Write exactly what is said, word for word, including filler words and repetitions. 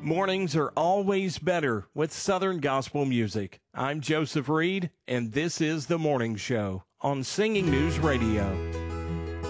Mornings are always better with Southern gospel music. I'm Joseph Reed, and this is The Morning Show on Singing News Radio.